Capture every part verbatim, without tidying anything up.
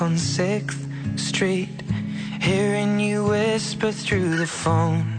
on sixth Street, hearing you whisper through the phone.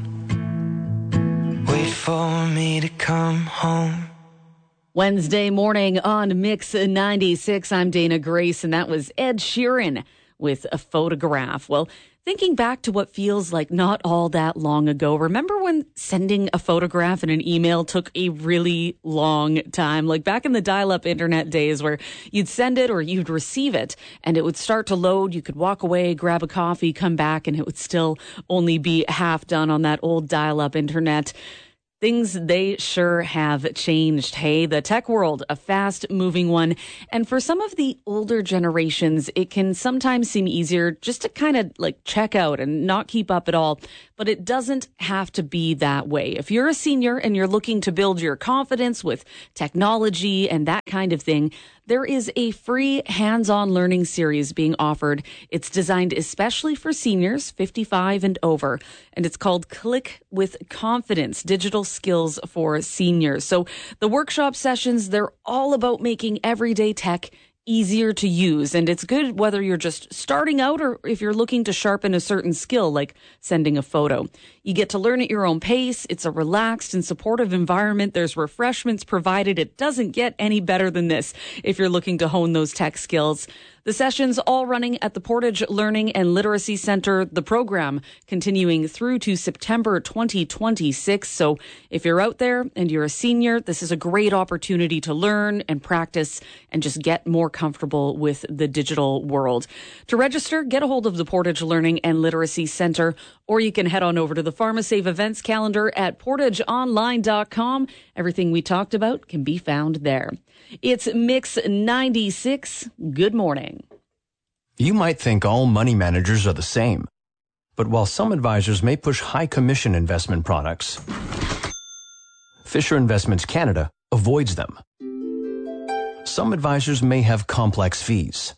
Wait for me to come home. Wednesday morning on Mix ninety-six. I'm Dana Grace, and that was Ed Sheeran with A Photograph. Well, thinking back to what feels like not all that long ago, remember when sending a photograph in an email took a really long time? Like back in the dial-up internet days where you'd send it or you'd receive it and it would start to load. You could walk away, grab a coffee, come back, and it would still only be half done on that old dial-up internet. Things, they sure have changed. Hey, the tech world, a fast-moving one. And for some of the older generations, it can sometimes seem easier just to kind of like check out and not keep up at all. But it doesn't have to be that way. If you're a senior and you're looking to build your confidence with technology and that kind of thing, there is a free hands-on learning series being offered. It's designed especially for seniors fifty-five and over, and it's called Click with Confidence, Digital Skills for Seniors. So the workshop sessions, they're all about making everyday tech easier to use. And it's good whether you're just starting out or if you're looking to sharpen a certain skill like sending a photo. You get to learn at your own pace. It's a relaxed and supportive environment. There's refreshments provided. It doesn't get any better than this if you're looking to hone those tech skills. The sessions all running at the Portage Learning and Literacy Center. The program continuing through to September twenty twenty-six. So if you're out there and you're a senior, this is a great opportunity to learn and practice and just get more comfortable with the digital world. To register, get a hold of the Portage Learning and Literacy Center, or you can head on over to the PharmaSave events calendar at portage online dot com. Everything we talked about can be found there. It's Mix ninety-six. Good morning. You might think all money managers are the same. But while some advisors may push high commission investment products, Fisher Investments Canada avoids them. Some advisors may have complex fees.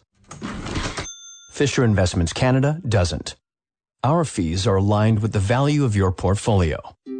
Fisher Investments Canada doesn't. Our fees are aligned with the value of your portfolio.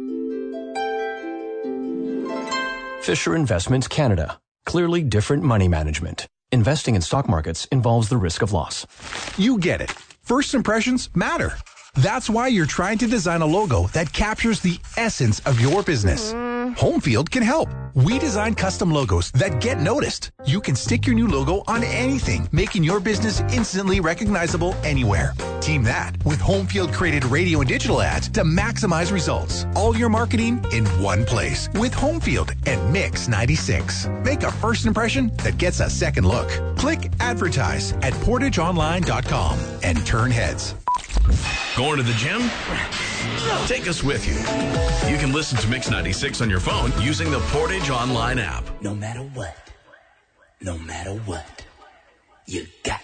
Fisher Investments Canada. Clearly different money management. Investing in stock markets involves the risk of loss. You get it. First impressions matter. That's why you're trying to design a logo that captures the essence of your business. Homefield can help. We design custom logos that get noticed. You can stick your new logo on anything, making your business instantly recognizable anywhere. Team that with Homefield created radio and digital ads to maximize results. All your marketing in one place with Homefield and Mix ninety-six. Make a first impression that gets a second look. Click advertise at portage online dot com and turn heads. Going to the gym? Take us with you. You can listen to Mix ninety-six on your phone using the Portage Online app. No matter what, no matter what, you got